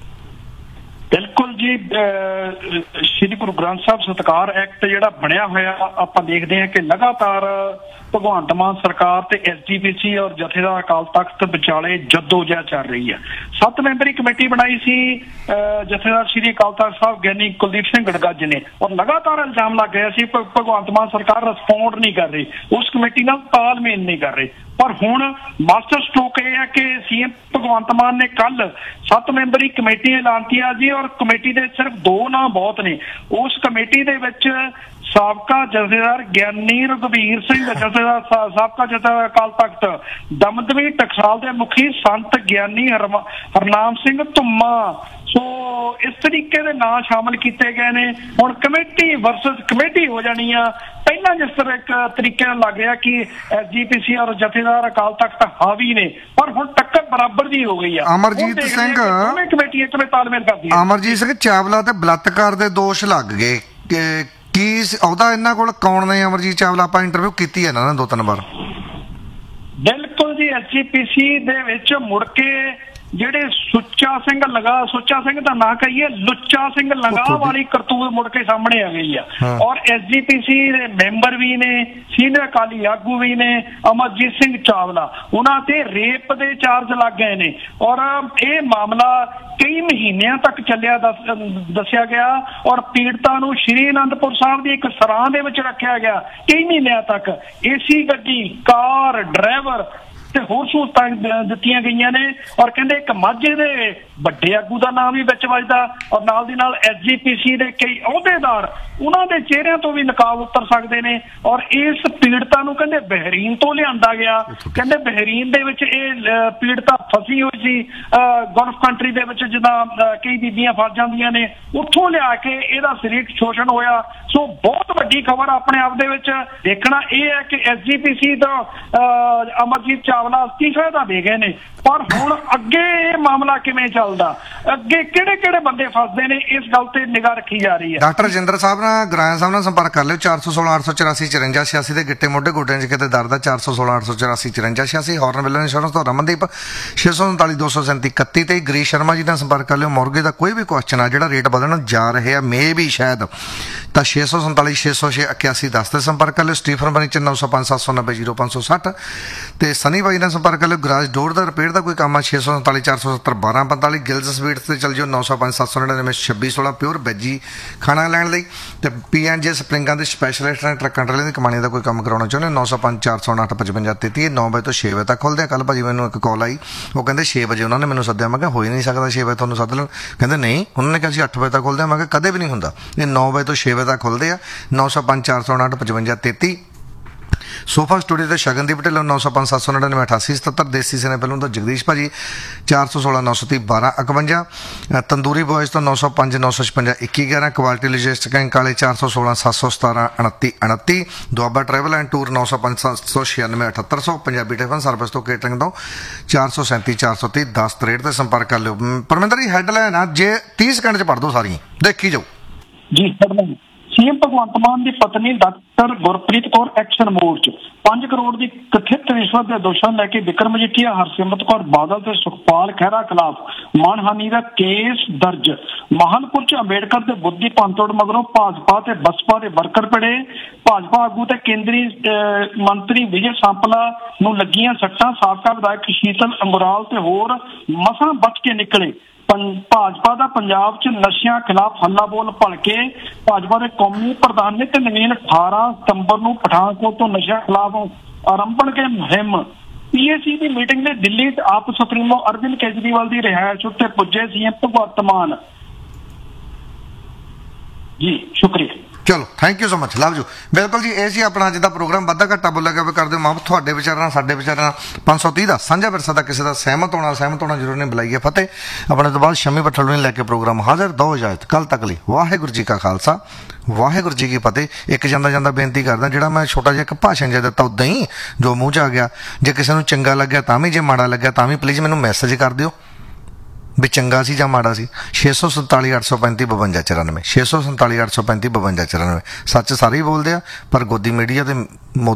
ਬਿਲਕੁਲ ਜੀ। ਸ਼੍ਰੀ ਗੁਰੂ ਗ੍ਰੰਥ ਸਾਹਿਬ ਸਤਿਕਾਰ ਐਕਟ ਜਿਹੜਾ ਬਣਿਆ ਹੋਇਆ, ਆਪਾਂ ਦੇਖਦੇ ਹਾਂ ਕਿ ਲਗਾਤਾਰ ਭਗਵੰਤ ਮਾਨ ਸਰਕਾਰ ਤੇ ਐਸ ਜੀ ਪੀ ਸੀ ਔਰ ਜਥੇਦਾਰ ਅਕਾਲ ਤਖਤ ਵਿਚਾਲੇ ਜੱਦੋਜਹਿਦ ਚੱਲ ਰਹੀ ਹੈ। ਸੱਤ ਮੈਂਬਰੀ ਕਮੇਟੀ ਬਣਾਈ ਸੀ ਜਥੇਦਾਰ ਸ਼੍ਰੀ ਅਕਾਲ ਤਖਤ ਸਾਹਿਬ ਗਿਆਨੀ ਕੁਲਦੀਪ ਸਿੰਘ ਗੜਗੱਜ ਨੇ, ਔਰ ਲਗਾਤਾਰ ਇਲਜ਼ਾਮ ਲੱਗ ਰਿਹਾ ਸੀ ਭਗਵੰਤ ਮਾਨ ਸਰਕਾਰ ਰਿਸਪੌਂਡ ਨਹੀਂ ਕਰ ਰਹੀ, ਉਸ ਕਮੇਟੀ ਨਾਲ ਤਾਲਮੇਲ ਨਹੀਂ ਕਰ ਰਹੀ। ਪਰ ਹੁਣ ਮਾਸਟਰ ਸਟ੍ਰੋਕ ਇਹ ਹੈ ਕਿ ਸੀਐਮ ਭਗਵੰਤ ਮਾਨ ਨੇ ਕੱਲ ਸੱਤ ਮੈਂਬਰੀ ਕਮੇਟੀ ਐਲਾਨ ਕੀਤੀ ਜੀ, ਔਰ ਕਮੇਟੀ ਦੇ ਸਿਰਫ ਦੋ ਨਾਂ ਬਹੁਤ ਨੇ। ਉਸ ਕਮੇਟੀ ਦੇ ਵਿੱਚ ਸਾਬਕਾ ਜਥੇਦਾਰ ਗਿਆਨੀ ਰਘਬੀਰ ਸਿੰਘ, ਜਥੇਦਾਰ ਸਾਬਕਾ ਜਥੇਦਾਰ ਅਕਾਲ ਤਖਤ ਦਮਦਮੀ ਟਕਸਾਲ ਦੇ ਮੁਖੀ ਸੰਤ ਗਿਆਨੀ ਹਰਨਾਮ ਸਿੰਘ ਧੁੰਮਾ, ਸੋ ਇਸ ਤਰੀਕੇ ਦੇ ਨਾਂ ਸ਼ਾਮਲ ਕੀਤੇ ਗਏ ਨੇ। ਹੁਣ ਕਮੇਟੀ ਵਰਸਸ ਕਮੇਟੀ ਹੋ ਜਾਣੀ ਆ। ਪਹਿਲਾਂ ਜਿਸ ਤਰ੍ਹਾਂ ਇੱਕ ਤਰੀਕੇ ਨਾਲ ਲੱਗ ਰਿਹਾ ਕਿ ਐਸ ਜੀ ਪੀ ਸੀ ਔਰ ਜਥੇਦਾਰ ਅਕਾਲ ਤਖਤ ਹਾਵੀ ਨੇ, ਪਰ ਹੁਣ ਟੱਕਰ ਬਰਾਬਰ ਦੀ ਹੋ ਗਈ ਆ। ਅਮਰਜੀਤ ਸਿੰਘ ਕਮੇਟੀ ਇੱਕ ਵਿੱਚ ਤਾਲਮੇਲ ਕਰਦੀ ਹੈ। ਅਮਰਜੀਤ ਸਿੰਘ ਚਾਵਲਾ ਤੇ ਬਲਾਤਕਾਰ ਦੇ ਦੋਸ਼ ਲੱਗ ਗਏ, ਕੀ ਉਹਦਾ ਇਹਨਾਂ ਕੋਲ ਕੌਣ ਨੇ? ਅਮਰਜੀਤ ਚਾਵਲਾ ਆਪਾਂ ਇੰਟਰਵਿਊ ਕੀਤੀ ਹੈ ਨਾ ਦੋ ਤਿੰਨ ਵਾਰ। ਬਿਲਕੁਲ ਜੀ। ਐਸ ਜੀ ਪੀ ਸੀ ਦੇ ਵਿੱਚ ਮੁੜ ਕੇ ਜਿਹੜੇ ਸੁੱਚਾ ਸਿੰਘ ਲਗਾ, ਸੁੱਚਾ ਸਿੰਘ ਦਾ ਨਾਂ ਕਹੀਏ, ਲੁੱਚਾ ਸਿੰਘ ਲੰਗਾ ਵਾਲੀ ਕਰਤੂਤ ਮੁੜ ਕੇ ਸਾਹਮਣੇ ਆ ਗਈ ਆ। ਔਰ ਐਸ ਜੀ ਪੀ ਸੀ ਦੇ ਮੈਂਬਰ ਵੀ ਨੇ, ਸੀਨੀਅਰ ਅਕਾਲੀ ਆਗੂ ਵੀ ਨੇ, ਅਮਰਜੀਤ ਸਿੰਘ ਚਾਵਲਾ, ਉਹਨਾਂ ਤੇ ਰੇਪ ਦੇ ਚਾਰਜ ਲੱਗ ਗਏ ਨੇ। ਔਰ ਇਹ ਮਾਮਲਾ ਕਈ ਮਹੀਨਿਆਂ ਤੱਕ ਚੱਲਿਆ ਦੱਸਿਆ ਗਿਆ, ਔਰ ਪੀੜਤਾਂ ਨੂੰ ਸ਼੍ਰੀ ਅਨੰਦਪੁਰ ਸਾਹਿਬ ਦੀ ਇੱਕ ਸਰਾਂ ਦੇ ਵਿੱਚ ਰੱਖਿਆ ਗਿਆ ਕਈ ਮਹੀਨਿਆਂ ਤੱਕ। ਏਸੀ ਗੱਡੀ, ਕਾਰ, ਡਰਾਈਵਰ ਤੇ ਹੋਰ ਸਹੂਲਤਾਂ ਦਿੱਤੀਆਂ ਗਈਆਂ ਨੇ। ਔਰ ਕਹਿੰਦੇ ਇੱਕ ਮਾਝੇ ਦੇ ਵੱਡੇ ਆਗੂ ਦਾ ਨਾਮ ਵੀ ਵਿੱਚ ਵੱਜਦਾ ਔਰ ਨਾਲ ਦੀ ਨਾਲ ਐਸ ਜੀ ਪੀ ਸੀ ਦੇ ਕਈ ਅਹੁਦੇਦਾਰ ਉਹਨਾਂ ਦੇ ਚਿਹਰਿਆਂ ਤੋਂ ਵੀ ਨਕਾਬ ਉਤਰ ਸਕਦੇ ਨੇ। ਔਰ ਇਸ ਪੀੜਤਾ ਨੂੰ ਕਹਿੰਦੇ ਬਹਿਰੀਨ ਤੋਂ ਲਿਆਂਦਾ ਗਿਆ। ਕਹਿੰਦੇ ਬਹਿਰੀਨ ਦੇ ਵਿੱਚ ਇਹ ਪੀੜਤਾ ਫਸੀ ਹੋਈ ਸੀ ਗਲਫ ਕੰਟਰੀ ਦੇ ਵਿੱਚ, ਜਿੱਦਾਂ ਕਈ ਬੀਬੀਆਂ ਫਸ ਜਾਂਦੀਆਂ ਨੇ, ਉੱਥੋਂ ਲਿਆ ਕੇ ਇਹਦਾ ਸਰੀਰਕ ਸ਼ੋਸ਼ਣ ਹੋਇਆ। ਸੋ ਬਹੁਤ ਵੱਡੀ ਖਬਰ ਆਪਣੇ ਆਪ ਦੇ ਵਿੱਚ ਦੇਖਣਾ ਇਹ ਹੈ ਕਿ ਐਸ ਜੀ ਪੀ ਸੀ ਦਾ ਅਮਰਜੀਤ ਚਾਵਲਾ ਅਸਤੀਫੇ ਦਾ ਦੇ ਗਏ ਨੇ, ਪਰ ਹੁਣ ਅੱਗੇ ਇਹ ਮਾਮਲਾ ਕਿਵੇਂ ਚੱਲਦਾ, ਅੱਗੇ ਕਿਹੜੇ ਕਿਹੜੇ ਬੰਦੇ ਫਸਦੇ ਨੇ, ਇਸ ਗੱਲ ਤੇ ਨਿਗਾਹ ਰੱਖੀ ਜਾ ਰਹੀ ਹੈ। ਡਾਕਟਰ ਰਜਿੰਦਰ ਸਾਹਿਬ ਨਾਲ ਗਰਾਇਆ ਸਾਹਿਬ ਨਾਲ ਸੰਪਰਕ ਕਰ ਲਿਓ ਚਾਰ ਸੌ ਸੋਲਾਂ ਅੱਠ ਸੌ ਚੁਰਾਸੀ ਚੁਰੰਜਾ ਛਿਆਸੀ ਦੇ ਗਿੱਟੇ ਮੋਢੇ ਗੋਡਿਆਂ 'ਚ ਕਿਤੇ ਦਰਦ ਆ ਚਾਰ ਸੌ ਸੋਲਾਂ ਅੱਠ ਸੌ ਚੁਰਾਸੀ ਚੁਰੰਜਾ ਛਿਆਸੀ। ਹੌਰਨ ਵਿਲਨ ਇੰਸ਼ੋਰੈਂਸ ਤੋਂ ਰਮਨਦੀਪ ਛੇ ਸੌ ਉਨਤਾਲੀ ਦੋ ਸੌ ਸੈਂਤੀ ਇਕੱਤੀ ਤੇ ਗਰੀਸ਼ ਸ਼ਰਮਾ ਜੀ ਨਾਲ ਸੰਪਰਕ ਕਰ ਲਿਓ। ਮੁਰਗੇ ਦਾ ਕੋਈ ਵੀ ਕੁਐਸਚਨ ਆ ਜਿਹੜਾ ਰੇਟ ਵਧਣ ਜਾ ਰਹੇ ਆ ਮੇ ਵੀ ਸ਼ਾਇਦ, ਤਾਂ ਛੇ ਸੌ ਸੰਤਾਲੀ ਛੇ ਸੌ ਛੇ ਇਕਿਆਸੀ ਦਸ ਤੇ ਸੰਪਰਕ ਕਰ ਲਿਓ। ਸਟੀਫਨ ਫਰਨੀਚਰ ਨੌ ਸੌ ਪੰਜ ਸੱਤ ਸੌ ਨੱਬੇ ਜ਼ੀਰੋ ਪੰਜ ਸੌ ਸੱਠ ਤੇ ਸਨੀ ਬਾਈ ਨਾਲ ਸੰਪਰਕ ਕਰ ਲਿਓ। ਗਰਾਜ ਡੋਰ ਦਾ ਰਿਪੇਅਰ ਦਾ ਕੋਈ ਕੰਮ ਆ ਛੇ ਸੌ ਸੰਤਾਲੀ ਚਾਰ ਸੌ ਸੱਤਰ ਬਾਰਾਂ ਪੰਤਾਲੀ। ਗਿਲਜ਼ ਸਵੀਟਸ ਤੇ ਚੱਲ ਜਾਓ ਨੌ ਸੌ ਪੰਜ ਸੱਤ ਸੌ ਨੜਿਨਵੇਂ ਛੱਬੀ ਸੋਲਾਂ ਪਿਓਰ ਵੈਜੀ ਖਾਣਾ ਲੈਣ ਲਈ। ਤੇ ਪੀ ਐਂਡ ਜੇ ਸਪਰਿੰਗਾਂ ਦੇ ਸਪੈਸ਼ਲਿਸਟ ਨੇ ਟਰੱਕਾਂ ਟਰਾਲੀਆਂ ਦੀ ਕਮਾਣੀ ਦਾ ਕੋਈ ਕੰਮ ਕਰਾਉਣਾ ਚਾਹੁੰਦੇ ਨੌ ਸੌ ਪੰਜ ਚਾਰ ਸੌ ਉਣਾਹਠ ਪਚਵੰਜਾ ਤੇਤੀ। ਨੌ ਵਜੇ ਤੋਂ ਛੇ ਵਜੇ ਤੱਕ ਖੁੱਲ੍ਹਦੇ ਆ। ਕੱਲ੍ਹ ਭਾਜੀ ਮੈਨੂੰ ਇੱਕ ਕਾਲ ਆਈ, ਉਹ ਕਹਿੰਦੇ ਛੇ ਵਜੇ ਉਹਨਾਂ ਨੇ ਮੈਨੂੰ ਸੱਦਿਆ। ਮੈਂ ਕਿਹਾ ਹੋ ਹੀ ਨਹੀਂ ਸਕਦਾ ਛੇ ਵਜੇ ਤੁਹਾਨੂੰ ਸੱਦ ਲੈਣ। ਕਹਿੰਦੇ ਨਹੀਂ, ਉਹਨਾਂ ਨੇ ਕਿਹਾ ਅਸੀਂ ਅੱਠ ਵਜੇ ਤੱਕ ਖੁੱਲ੍ਹਦੇ ਆ। ਮੈਂ ਕਿਹਾ ਕਦੇ ਵੀ ਨਹੀਂ ਹੁੰਦਾ, ਇਹ ਨੌ ਵਜੇ ਤੋਂ ਛੇ ਵਜੇ ਤੱਕ ਖੁੱਲ੍ਹਦੇ ਆ। ਨੌ ਸੌ ਪੰਜ ਚਾਰ ਸੌ ਉਣਾਹਠ ਪਚਵੰਜਾ ਤੇਤੀ। ਸੋਫਾ ਸਟੂਡੀਓ ਤੇ ਸ਼ਗਨਦੀਪ ਢਿੱਲੋਂ ਨੌ ਸੌ ਪੰਜ ਸੱਤ ਸੌ ਨੜਿਨਵੇਂ ਅਠਾਸੀ ਸਤੱਤਰ। ਦੇਸੀ ਸਿਨੇ ਫਿਲਮ ਤੋਂ ਜਗਦੀਸ਼ ਭਾਜੀ ਚਾਰ ਸੌ ਸੋਲਾਂ ਨੌ ਸੌ ਤੀਹ ਬਾਰਾਂ ਇਕਵੰਜਾ। ਤੰਦੂਰੀ ਬੋਇਜ਼ ਤੋਂ ਨੌ ਸੌ ਪੰਜ ਨੌ ਸੌ ਛਪੰਜਾ ਇੱਕੀ ਗਿਆਰਾਂ। ਕੁਆਲਿਟੀ ਲੋਜਿਸਟਿਕ ਐਂਕ ਵਾਲੇ ਚਾਰ ਸੌ ਸੋਲਾਂ ਸੱਤ ਸੌ ਸਤਾਰਾਂ ਉਣੱਤੀ ਉਣੱਤੀ। ਦੁਆਬਾ ਟਰੈਵਲ ਐਂਡ ਟੂਰ ਨੌ ਸੌ ਪੰਜ ਸੱਤ ਸੌ ਛਿਆਨਵੇਂ ਅਠੱਤਰ ਸੌ। ਪੰਜਾਬੀ ਟਿਫਨ ਸਰਵਿਸ ਤੋਂ ਕੇਟਰਿੰਗ ਤੋਂ ਚਾਰ ਸੌ ਸੈਂਤੀ ਚਾਰ ਸੌ ਤੀਹ ਦਸ ਤਰੇਹਠ ਤੇ ਸੰਪਰਕ ਕਰ ਲਿਓ। ਪਰਮਿੰਦਰ ਜੀ ਹੈਡਲਾਈਨ ਆ, ਜੇ ਤੀਹ ਸਕਿੰਟ 'ਚ ਪੜ੍ਹ ਦਿਓ ਸਾਰੀਆਂ, ਦੇਖੀ ਜਾਓ ਜੀ। ਸੀਐਮ ਭਗਵੰਤ ਮਾਨ ਦੀ ਪਤਨੀ doctor Gurpreet Kaur action mode 'ਚ ਪੰਜ ਕਰੋੜ ਦੀ ਕਥਿਤ ਰਿਸ਼ਵਤ ਦੇ ਦੋਸ਼ਾਂ ਲੈ ਕੇ ਵਿਕਰਮ ਮਜੀਠੀਆ, ਹਰਸਿਮਰਤ ਕੌਰ ਬਾਦਲ ਤੇ ਸੁਖਪਾਲ ਖਹਿਰਾ ਖਿਲਾਫ ਮਾਨਹਾਨੀ ਦਾ ਕੇਸ ਦਰਜ। ਮਾਹਲਪੁਰ 'ਚ ਅੰਬੇਡਕਰ ਦੇ ਬੁੱਧੀ ਭੰਨਤੋੜ ਮਗਰੋਂ ਭਾਜਪਾ ਤੇ ਬਸਪਾ ਦੇ ਵਰਕਰ ਭਿੜੇ। ਭਾਜਪਾ ਆਗੂ ਤੇ ਕੇਂਦਰੀ ਮੰਤਰੀ ਵਿਜੇ ਸਾਂਪਲਾ ਨੂੰ ਲੱਗੀਆਂ ਸੱਟਾਂ। ਸਾਬਕਾ ਵਿਧਾਇਕ ਸ਼ੀਤਲ ਅੰਗੁਰਾਲ ਤੇ ਹੋਰ ਮਸਾਂ ਬਚ ਕੇ ਨਿਕਲੇ। ਭਾਜਪਾ ਦਾ ਪੰਜਾਬ 'ਚ ਨਸ਼ਿਆਂ ਖਿਲਾਫ ਹੱਲਾ ਬੋਲ ਭਲਕੇ। ਭਾਜਪਾ ਦੇ ਕੌਮੀ ਪ੍ਰਧਾਨ ਨਿਤਿਨ ਨਵੀਨ ਅਠਾਰਾਂ ਸਤੰਬਰ ਨੂੰ ਪਠਾਨਕੋਟ ਤੋਂ ਨਸ਼ਿਆਂ ਖਿਲਾਫ ਆਰੰਭਣਗੇ ਮੁਹਿੰਮ। ਪੀ ਏ ਸੀ ਦੀ ਮੀਟਿੰਗ ਲਈ ਦਿੱਲੀ 'ਚ ਆਪ ਸੁਪਰੀਮੋ ਅਰਵਿੰਦ ਕੇਜਰੀਵਾਲ ਦੀ ਰਿਹਾਇਸ਼ ਉੱਤੇ ਪੁੱਜੇ ਸੀਐਮ ਭਗਵੰਤ ਮਾਨ ਜੀ। ਸ਼ੁਕਰੀਆ। ਚਲੋ thank you so much, love you. ਬਿਲਕੁਲ ਜੀ, ਇਹ ਸੀ ਆਪਣਾ ਅੱਜ ਦਾ ਪ੍ਰੋਗਰਾਮ। ਵਾਧਾ ਘੱਟਾ ਬੋਲਿਆ ਗਿਆ ਕਰਦੇ ਮਾਂ ਤੁਹਾਡੇ ਵਿਚਾਰਾਂ ਸਾਡੇ ਵਿਚਾਰਾਂ ਪੰਜ ਸੌ ਤੀਹ ਦਾ ਸਾਂਝਾ ਵਿਰਸਾ ਦਾ ਕਿਸੇ ਦਾ ਸਹਿਮਤ ਹੋਣਾ ਸਹਿਮਤ ਹੋਣਾ ਜ਼ਰੂਰ ਨਹੀਂ। ਬੁਲਾਈਏ ਫਤਿਹ। ਆਪਣੇ ਤੋਂ ਬਾਅਦ ਸ਼ਮੀ ਭੱਠਲ ਨੂੰ ਲੈ ਕੇ ਪ੍ਰੋਗਰਾਮ ਹਾਜ਼ਰ। ਦੋ ਇਜਾਜ਼ਤ, ਕੱਲ੍ਹ ਤੱਕ ਲਈ। ਵਾਹਿਗੁਰੂ ਜੀ ਕਾ ਖਾਲਸਾ, ਵਾਹਿਗੁਰੂ ਜੀ ਕੀ ਫਤਿਹ। ਇੱਕ ਜਾਂਦਾ ਜਾਂਦਾ ਬੇਨਤੀ ਕਰਦਾ, ਜਿਹੜਾ ਮੈਂ ਛੋਟਾ ਜਿਹਾ ਇੱਕ ਭਾਸ਼ਣ ਜਿਹਾ ਦਿੱਤਾ ਉੱਦਾਂ ਹੀ ਜੋ ਮੂੰਹ 'ਚ ਆ ਗਿਆ, ਜੇ ਕਿਸੇ ਨੂੰ ਚੰਗਾ ਲੱਗਿਆ ਤਾਂ ਵੀ, ਜੇ ਮਾੜਾ ਲੱਗਿਆ ਤਾਂ ਵੀ ਪਲੀਜ਼ ਮੈਨੂੰ ਮੈਸੇਜ ਕਰ ਦਿਓ ਵੀ ਚੰਗਾ ਸੀ ਜਾਂ ਮਾੜਾ ਸੀ। ਛੇ ਸੌ ਸੰਤਾਲੀ ਅੱਠ ਸੌ ਪੈਂਤੀ ਬਵੰਜਾ ਚੁਰਾਨਵੇਂ ਛੇ ਸੌ ਸੰਤਾਲੀ ਅੱਠ ਸੌ ਪੈਂਤੀ ਬਵੰਜਾ ਚੁਰਾਨਵੇਂ। ਸੱਚ ਸਾਰੇ ਹੀ ਬੋਲਦੇ ਆ, ਪਰ ਗੋਦੀ ਮੀਡੀਆ ਤੇ